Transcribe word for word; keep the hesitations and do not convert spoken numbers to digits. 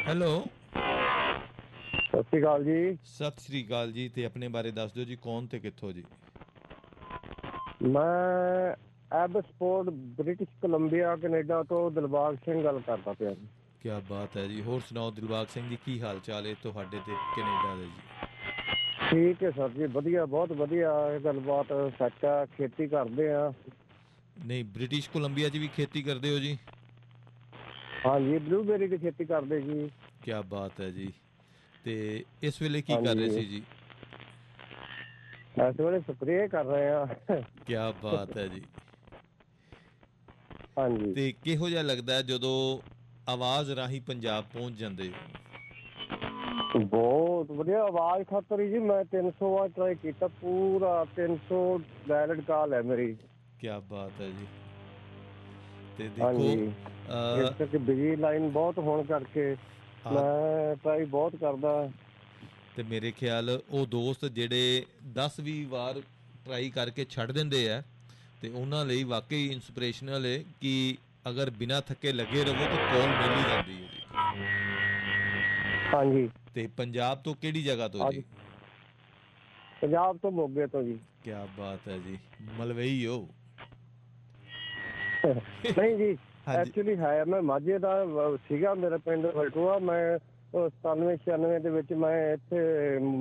Hello. ਸਤਿ ਸ਼੍ਰੀ ਅਕਾਲ ਜੀ। ਸਤਿ ਸ੍ਰੀ ਅਕਾਲ ਜੀ। ਤੇ ਆਪਣੇ ਬਾਰੇ ਦੱਸ ਦਿਓ ਜੀ, ਕੌਣ ਤੇ ਕਿੱਥੋਂ ਜੀ? ਮੈਂ ਐਬਸਪੋਰਟ ਬ੍ਰਿਟਿਸ਼ ਕੋਲੰਬੀਆ ਕੈਨੇਡਾ ਤੋਂ ਦਿਲਬਾਗ ਸਿੰਘ ਗੱਲ ਕਰਦਾ ਪਿਆ ਜੀ। ਕਿਆ ਬਾਤ ਹੈ ਜੀ। ਹੋਰ ਸੁਣਾਓ ਦਿਲਬਾਗ ਸਿੰਘ ਜੀ, ਕੀ ਹਾਲ ਚਾਲ ਹੈ ਤੁਹਾਡੇ ਤੇ ਕੈਨੇਡਾ ਦੇ ਜੀ? ਠੀਕ ਹੈ ਸਰ ਜੀ, ਵਧੀਆ, ਬਹੁਤ ਵਧੀਆ। ਇਹ ਗੱਲਬਾਤ ਸੱਚ ਆ, ਖੇਤੀ ਕਰਦੇ ਆ। ਨਹੀਂ, ਬ੍ਰਿਟਿਸ਼ ਕੋਲੰਬੀਆ 'ਚ ਵੀ ਖੇਤੀ ਕਰਦੇ ਹੋ ਜੀ? ਹਾਂਜੀ, ਬਲੂਬੇਰੀ ਦੀ ਖੇਤੀ ਕਰਦੇ ਜੀ। ਕਿਆ ਬਾਤ ਹੈ ਜੀ। ਤੇ ਇਸ ਵੇਲੇ ਕੀ ਕਰ ਰਹੇ ਹਾਂਜੀ, ਸੀ ਜੀ? ਇਸ ਵੇਲੇ ਸਪਰੇਅ ਕਰ ਰਹੇ ਆ। ਕਿਆ ਬਾਤ ਹੈ ਜੀ। ਹਾਂਜੀ, ਤੇ ਕਿਹੋ ਜਿਹਾ ਲੱਗਦਾ ਹੈ ਜਦੋਂ ਆਵਾਜ਼ ਰਾਹੀਂ ਪੰਜਾਬ ਪਹੁੰਚ ਜਾਂਦੇ ਹੋ? ਬਹੁਤ ਵਧੀਆ। ਆਵਾਜ਼ ਖਾਤਰ ਹੀ ਜੀ ਮੈਂ ਤਿੰਨ ਸੌ ਵਾਰ ਟਰਾਈ ਕੀਤਾ, ਪੂਰਾ ਤਿੰਨ ਸੌ ਵੈਲਿਡ ਕਾਲ ਹੈ ਮੇਰੀ। ਕਿਆ ਬਾਤ ਹੈ ਜੀ। ਤੇ ਦੇਖੋ ਹਾਂਜੀ, ਇਸ ਅ, ਕਰਕੇ ਬਿਜਲੀ ਲਾਈਨ ਬਹੁਤ ਹੋਣ ਕਰਕੇ ਆ ਮੈਂ ਟਰਾਈ ਬਹੁਤ ਕਰਦਾ। ਤੇ ਮੇਰੇ ਖਿਆਲ ਉਹ ਦੋਸਤ ਜਿਹੜੇ ਦਸ ਵੀਹ ਵਾਰ ਟਰਾਈ ਕਰਕੇ ਛੱਡ ਦਿੰਦੇ ਆ, ਤੇ ਉਹਨਾਂ ਲਈ ਵਾਕਈ ਇਨਸਪੀਰੇਸ਼ਨਲ ਹੈ ਕਿ ਅਗਰ ਬਿਨਾਂ ਥੱਕੇ ਲੱਗੇ ਰਹੋ ਤਾਂ ਕਾਲ ਮਿਲ ਹੀ ਜਾਂਦੀ ਹੈ ਜੀ। ਹਾਂਜੀ, ਤੇ ਪੰਜਾਬ ਤੋਂ ਕਿਹੜੀ ਜਗ੍ਹਾ ਤੋਂ ਅੱਜ ਜੀ? ਪੰਜਾਬ ਤੋਂ, ਮੋਗੇ ਤੋਂ ਜੀ। ਕਿਆ ਬਾਤ ਹੈ ਜੀ। ਮਲਵਈ ਹੋ? ਨਹੀਂ ਜੀ, ਹਾਂਜੀ। ਐਕਚੁਅਲੀ ਹੈ ਮੈਂ ਮਾਝੇ ਦਾ ਸੀਗਾ। ਮੇਰਾ ਪਿੰਡ ਵਲਟੋਆ। ਮੈਂ ਸਤਾਨਵੇਂ ਛਿਆਨਵੇਂ ਦੇ ਵਿੱਚ ਮੈਂ ਇੱਥੇ